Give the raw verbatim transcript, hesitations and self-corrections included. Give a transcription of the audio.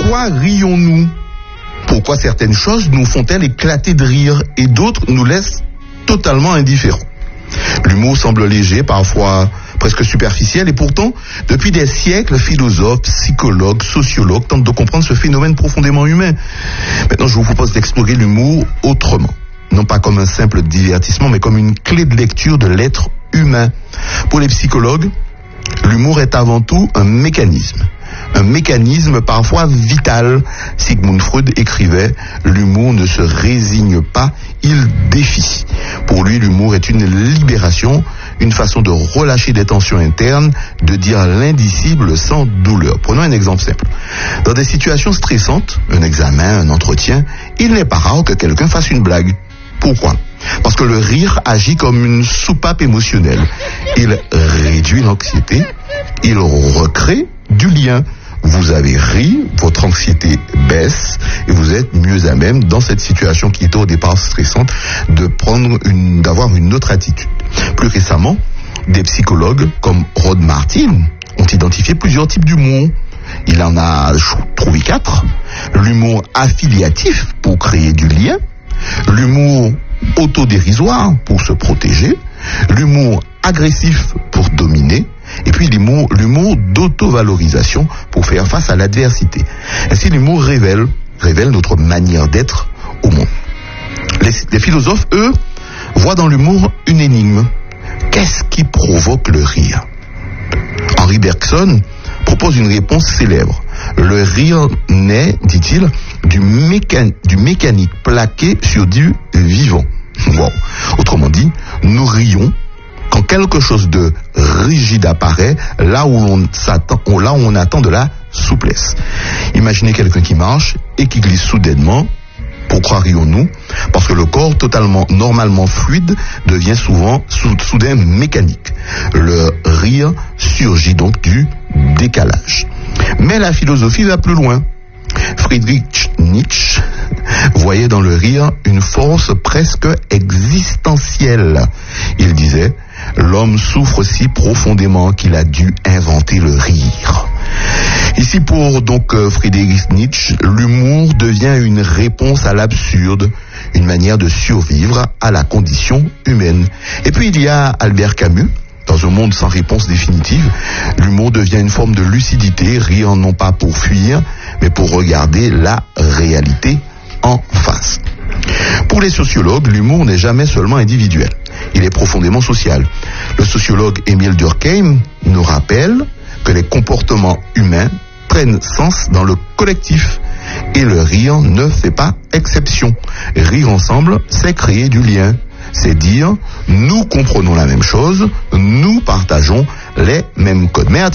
Pourquoi rions-nous ? Pourquoi certaines choses nous font-elles éclater de rire et d'autres nous laissent totalement indifférents ? L'humour semble léger, parfois presque superficiel, et pourtant, depuis des siècles, philosophes, psychologues, sociologues tentent de comprendre ce phénomène profondément humain. Maintenant, je vous propose d'explorer l'humour autrement. Non pas comme un simple divertissement, mais comme une clé de lecture de l'être humain. Pour les psychologues, l'humour est avant tout un mécanisme. Un mécanisme parfois vital. Sigmund Freud écrivait « L'humour ne se résigne pas, il défie ». Pour lui, l'humour est une libération, une façon de relâcher des tensions internes, de dire l'indicible sans douleur. Prenons un exemple simple. Dans des situations stressantes, un examen, un entretien, il n'est pas rare que quelqu'un fasse une blague. Pourquoi ? Parce que le rire agit comme une soupape émotionnelle. Il réduit l'anxiété, il recrée du lien. Vous avez ri, votre anxiété baisse et vous êtes mieux à même dans cette situation qui était au départ stressante de prendre une, d'avoir une autre attitude. Plus récemment, des psychologues comme Rod Martin ont identifié plusieurs types d'humour. Il en a trouvé quatre. L'humour affiliatif pour créer du lien, l'humour autodérisoire pour se protéger, l'humour agressif pour dominer, et puis l'humour, l'humour d'auto-valorisation pour faire face à l'adversité. Ainsi, l'humour révèle, révèle notre manière d'être au monde. Les, les philosophes, eux, voient dans l'humour une énigme. Qu'est-ce qui provoque le rire ? Henri Bergson propose une réponse célèbre. Le rire naît, dit-il, du, mécan, du mécanique plaqué sur du vivant. Wow. Autrement dit, nous rions quand quelque chose de rigide apparaît, là où on s'attend, là où on attend de la souplesse. Imaginez quelqu'un qui marche et qui glisse soudainement. Pourquoi rions-nous ? Parce que le corps totalement, normalement fluide, devient souvent soudain mécanique. Le rire surgit donc du décalage. Mais la philosophie va plus loin. Friedrich Nietzsche voyait dans le rire une force presque existentielle. Il disait « L'homme souffre si profondément qu'il a dû inventer le rire ». Ici pour donc Friedrich Nietzsche, l'humour devient une réponse à l'absurde, une manière de survivre à la condition humaine. Et puis il y a Albert Camus. Dans un monde sans réponse définitive, l'humour devient une forme de lucidité, rire non pas pour fuir, mais pour regarder la réalité en face. Pour les sociologues, l'humour n'est jamais seulement individuel, il est profondément social. Le sociologue Émile Durkheim nous rappelle que les comportements humains prennent sens dans le collectif, et le rire ne fait pas exception. Rire ensemble, c'est créer du lien. C'est dire, nous comprenons la même chose, nous partageons les mêmes codes. Mais